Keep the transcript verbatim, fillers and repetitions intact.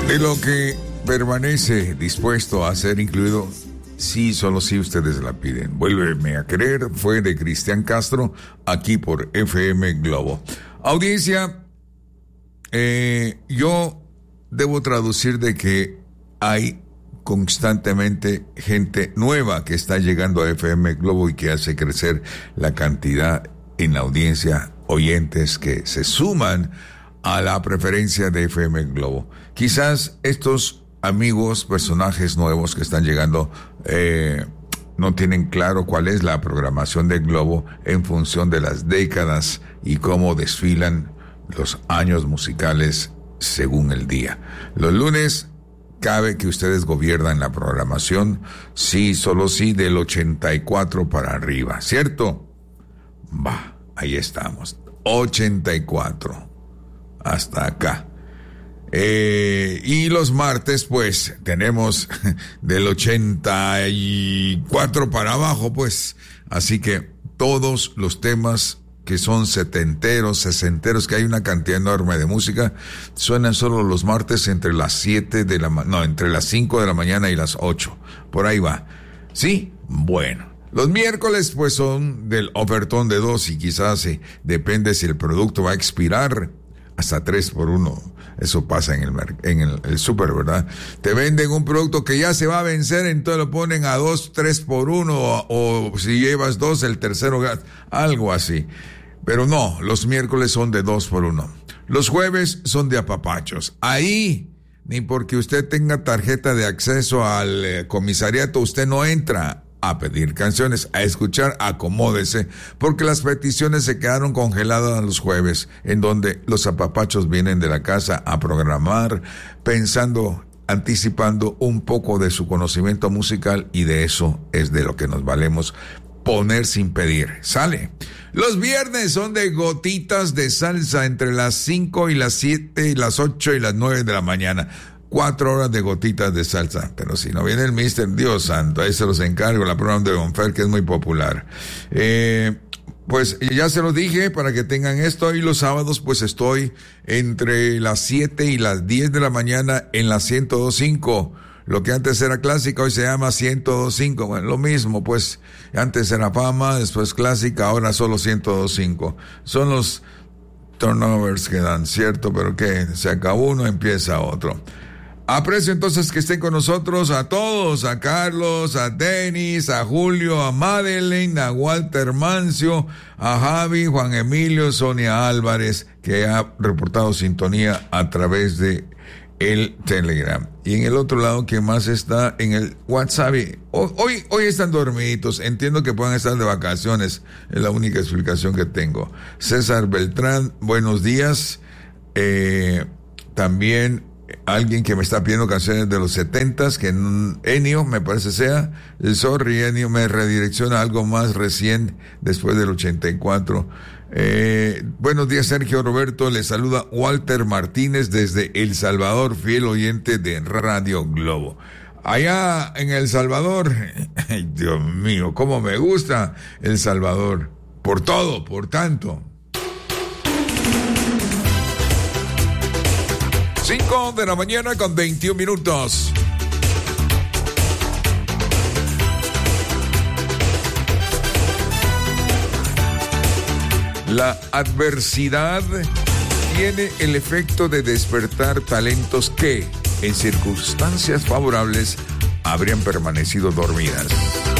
De lo que permanece dispuesto a ser incluido, sí, solo si ustedes la piden. Vuélveme a querer, fue de Cristian Castro, aquí por F M Globo. Audiencia, eh, yo debo traducir de que hay constantemente gente nueva que está llegando a F M Globo y que hace crecer la cantidad en la audiencia, oyentes que se suman a la preferencia de F M Globo. Quizás estos amigos, personajes nuevos que están llegando, eh, no tienen claro cuál es la programación de Globo en función de las décadas y cómo desfilan los años musicales según el día. Los lunes cabe que ustedes gobiernan la programación, sí, solo sí, del ochenta y cuatro para arriba, ¿cierto? Va, ahí estamos, ochenta y cuatro. Hasta acá. Eh, y los martes, pues, tenemos del ochenta y cuatro para abajo, pues. Así que todos los temas que son setenteros, sesenteros, que hay una cantidad enorme de música, suenan solo los martes entre las siete de la ma- no, entre las cinco de la mañana y las ocho. Por ahí va. ¿Sí? Bueno. Los miércoles, pues, son del ofertón de dos y quizás eh, depende si el producto va a expirar. Hasta tres por uno, eso pasa en el en el, el súper, ¿verdad? Te venden un producto que ya se va a vencer, entonces lo ponen a dos, tres por uno, o, o si llevas dos, el tercero, algo así. Pero no, los miércoles son de dos por uno. Los jueves son de apapachos. Ahí, ni porque usted tenga tarjeta de acceso al eh, comisariato, usted no entra a pedir canciones, a escuchar, acomódese, porque las peticiones se quedaron congeladas los jueves, en donde los apapachos vienen de la casa a programar, pensando, anticipando un poco de su conocimiento musical, y de eso es de lo que nos valemos, poner sin pedir. Sale. Los viernes son de gotitas de salsa entre las cinco y las siete y las ocho y las nueve de la mañana. Cuatro horas de gotitas de salsa. Pero si no viene el mister, Dios santo, ahí se los encargo, la programa de Don Fer, que es muy popular. Eh, pues ya se los dije para que tengan esto. Y los sábados pues estoy entre las siete y las diez de la mañana en la ciento dos punto cinco. Lo que antes era clásica, hoy se llama ciento dos punto cinco. Bueno, lo mismo, pues. Antes era fama, después clásica, ahora solo ciento dos punto cinco. Son los turnovers que dan, ¿cierto? Pero que se acabó uno, empieza otro. Aprecio entonces que estén con nosotros a todos, a Carlos, a Denis, a Julio, a Madeleine, a Walter Mancio, a Javi, Juan Emilio, Sonia Álvarez, que ha reportado sintonía a través de el Telegram. Y en el otro lado, ¿quién más está? En el WhatsApp. Hoy, hoy están dormiditos. Entiendo que puedan estar de vacaciones. Es la única explicación que tengo. César Beltrán, buenos días. Eh, también alguien que me está pidiendo canciones de los setentas, que Enio, me parece sea, el sorry Enio, me redirecciona a algo más recién, después del ochenta y cuatro. Eh, buenos días, Sergio Roberto, le saluda Walter Martínez desde El Salvador, fiel oyente de Radio Globo. Allá en El Salvador, ay, Dios mío, cómo me gusta El Salvador, por todo, por tanto. cinco de la mañana con veintiún minutos. La adversidad tiene el efecto de despertar talentos que, en circunstancias favorables, habrían permanecido dormidas.